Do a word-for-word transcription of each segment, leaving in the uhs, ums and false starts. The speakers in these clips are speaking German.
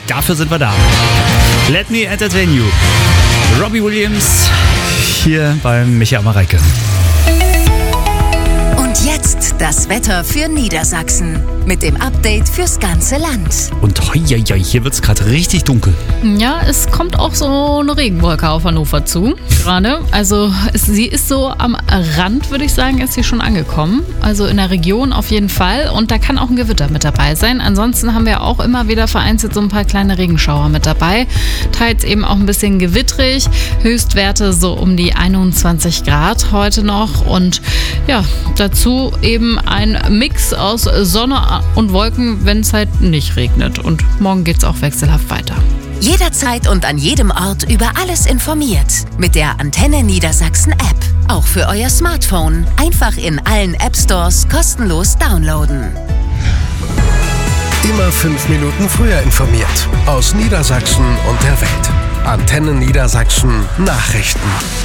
dafür sind wir da. Let me entertain you. Robbie Williams hier beim Michael Mareike. Und jetzt das Wetter für Niedersachsen mit dem Update fürs ganze Land. Und hoi, hoi, hoi, hier wird es gerade richtig dunkel. Ja, es kommt auch so eine Regenwolke auf Hannover zu, gerade. Also es, sie ist so am Rand, würde ich sagen, ist sie schon angekommen. Also in der Region auf jeden Fall. Und da kann auch ein Gewitter mit dabei sein. Ansonsten haben wir auch immer wieder vereinzelt so ein paar kleine Regenschauer mit dabei. Teils eben auch ein bisschen gewittrig. Höchstwerte so um die einundzwanzig Grad heute noch. Und ja, dazu eben ein Mix aus Sonne und Wolken, wenn es halt nicht regnet. Und morgen geht es auch wechselhaft weiter. Jederzeit und an jedem Ort über alles informiert. Mit der Antenne Niedersachsen App. Auch für euer Smartphone. Einfach in allen App Stores kostenlos downloaden. Immer fünf Minuten früher informiert. Aus Niedersachsen und der Welt. Antenne Niedersachsen Nachrichten.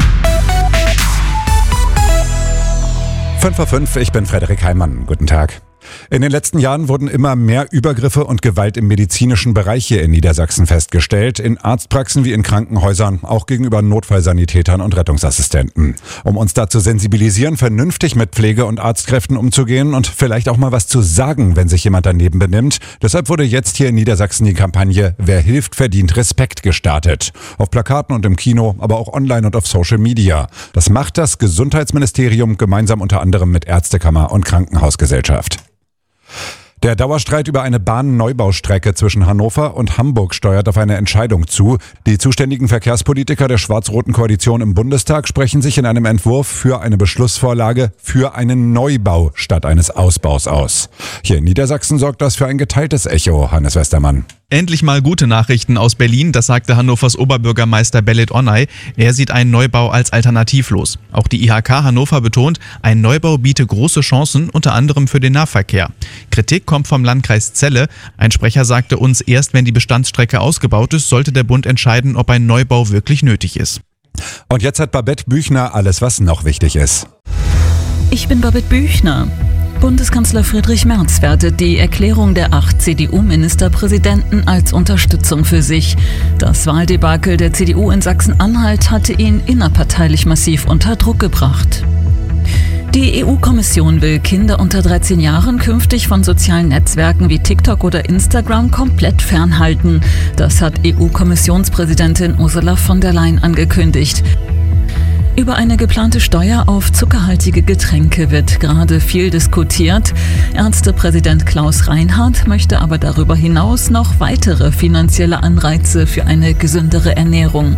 fünf Uhr fünf, ich bin Frederik Heimann. Guten Tag. In den letzten Jahren wurden immer mehr Übergriffe und Gewalt im medizinischen Bereich hier in Niedersachsen festgestellt. In Arztpraxen wie in Krankenhäusern, auch gegenüber Notfallsanitätern und Rettungsassistenten. Um uns da zu sensibilisieren, vernünftig mit Pflege- und Arztkräften umzugehen und vielleicht auch mal was zu sagen, wenn sich jemand daneben benimmt. Deshalb wurde jetzt hier in Niedersachsen die Kampagne Wer hilft, verdient Respekt gestartet. Auf Plakaten und im Kino, aber auch online und auf Social Media. Das macht das Gesundheitsministerium gemeinsam unter anderem mit Ärztekammer und Krankenhausgesellschaft. Der Dauerstreit über eine Bahnneubaustrecke zwischen Hannover und Hamburg steuert auf eine Entscheidung zu. Die zuständigen Verkehrspolitiker der schwarz-roten Koalition im Bundestag sprechen sich in einem Entwurf für eine Beschlussvorlage für einen Neubau statt eines Ausbaus aus. Hier in Niedersachsen sorgt das für ein geteiltes Echo, Hannes Westermann. Endlich mal gute Nachrichten aus Berlin, das sagte Hannovers Oberbürgermeister Belit Onay. Er sieht einen Neubau als alternativlos. Auch die I H K Hannover betont, ein Neubau biete große Chancen, unter anderem für den Nahverkehr. Kritik kommt vom Landkreis Celle. Ein Sprecher sagte uns, erst wenn die Bestandsstrecke ausgebaut ist, sollte der Bund entscheiden, ob ein Neubau wirklich nötig ist. Und jetzt hat Babette Büchner alles, was noch wichtig ist. Ich bin Babette Büchner. Bundeskanzler Friedrich Merz wertet die Erklärung der acht C D U-Ministerpräsidenten als Unterstützung für sich. Das Wahldebakel der C D U in Sachsen-Anhalt hatte ihn innerparteilich massiv unter Druck gebracht. Die E U-Kommission will Kinder unter dreizehn Jahren künftig von sozialen Netzwerken wie TikTok oder Instagram komplett fernhalten. Das hat E U-Kommissionspräsidentin Ursula von der Leyen angekündigt. Über eine geplante Steuer auf zuckerhaltige Getränke wird gerade viel diskutiert. Ärztepräsident Klaus Reinhardt möchte aber darüber hinaus noch weitere finanzielle Anreize für eine gesündere Ernährung.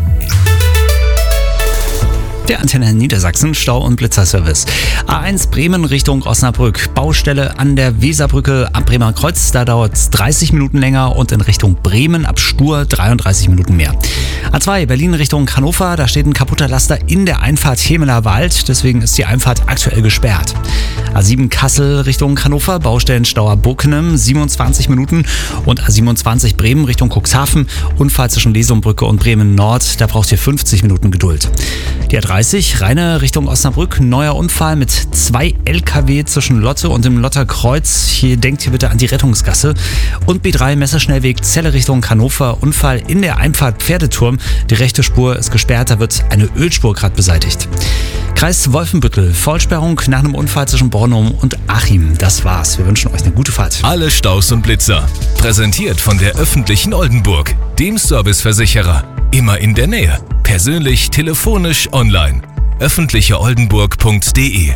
Der Antenne Niedersachsen Stau- und Blitzerservice. A eins Bremen Richtung Osnabrück. Baustelle an der Weserbrücke am Bremer Kreuz. Da dauert es dreißig Minuten länger und in Richtung Bremen ab Stur dreiunddreißig Minuten mehr. A zwei Berlin Richtung Hannover. Da steht ein kaputter Laster in der Einfahrt Hemeler Wald. Deswegen ist die Einfahrt aktuell gesperrt. A sieben Kassel Richtung Hannover. Baustellenstau Bockenem siebenundzwanzig Minuten. Und A siebenundzwanzig Bremen Richtung Cuxhaven. Unfall zwischen Lesumbrücke und Bremen Nord. Da braucht ihr fünfzig Minuten Geduld. Die A dreißig Rheine Richtung Osnabrück, neuer Unfall mit zwei L K W zwischen Lotte und dem Lotter Kreuz. Hier denkt ihr bitte an die Rettungsgasse. Und B drei Messerschnellweg Celle Richtung Hannover, Unfall in der Einfahrt Pferdeturm. Die rechte Spur ist gesperrt, da wird eine Ölspur gerade beseitigt. Kreis Wolfenbüttel, Vollsperrung nach einem Unfall zwischen Bornum und Achim. Das war's. Wir wünschen euch eine gute Fahrt. Alle Staus und Blitzer. Präsentiert von der öffentlichen Oldenburg, dem Serviceversicherer. Immer in der Nähe. Persönlich, telefonisch, online. öffentliche oldenburg punkt de.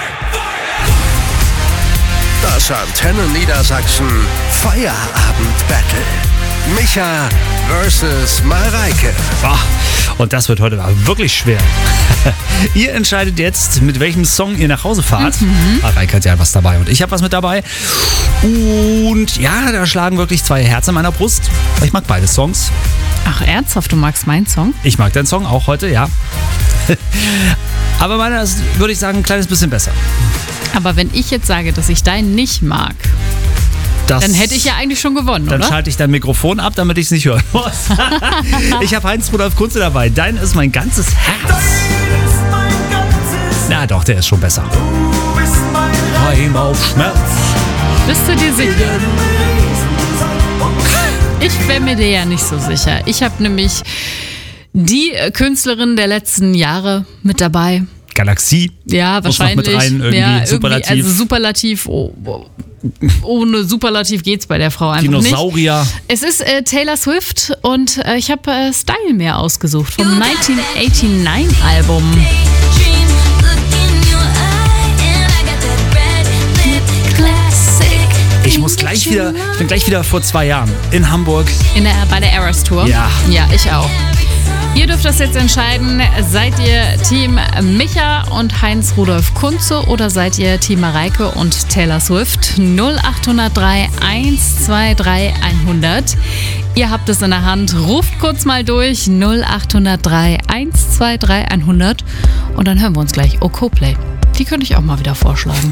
Das Antenne Niedersachsen Feierabend-Battle. Micha versus Mareike. Boah, und das wird heute wirklich schwer. Ihr entscheidet jetzt, mit welchem Song ihr nach Hause fahrt. Mhm. Mareike hat ja was dabei und ich habe was mit dabei. Und ja, da schlagen wirklich zwei Herzen in meiner Brust. Ich mag beide Songs. Ach, ernsthaft, du magst meinen Song? Ich mag deinen Song auch heute, ja. Aber meiner ist, würde ich sagen, ein kleines bisschen besser. Aber wenn ich jetzt sage, dass ich deinen nicht mag, das, dann hätte ich ja eigentlich schon gewonnen, dann oder? Dann schalte ich dein Mikrofon ab, damit ich es nicht hören muss. Ich habe Heinz-Rudolf Kunze dabei. Dein ist mein ganzes Herz. Na doch, der ist schon besser. Du bist mein Heim auf Schmerz. Bist du dir sicher? Ich wäre mir der ja nicht so sicher. Ich habe nämlich die Künstlerin der letzten Jahre mit dabei. Galaxie. Ja, Muss noch wahrscheinlich. mit rein, irgendwie ja, Superlativ. Irgendwie, also Superlativ. Oh, oh. Ohne Superlativ geht's bei der Frau einfach Dinosaurier. nicht. Es ist äh, Taylor Swift und äh, ich habe äh, Style mehr ausgesucht vom neunzehnhundertneunundachtzig-Album. Ich muss gleich wieder, ich bin gleich wieder vor zwei Jahren in Hamburg. In der, bei der Eras Tour? Ja. Ja, ich auch. Ihr dürft das jetzt entscheiden. Seid ihr Team Micha und Heinz Rudolf Kunze oder seid ihr Team Mareike und Taylor Swift? null acht null drei eins zwei drei hundert. Ihr habt es in der Hand. Ruft kurz mal durch. null acht null drei eins zwei drei hundert. Und dann hören wir uns gleich. Oh, Coplay. Die könnte ich auch mal wieder vorschlagen.